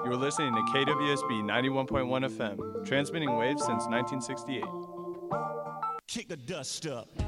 You're listening to KWSB 91.1 FM, transmitting waves since 1968. Kick the dust up.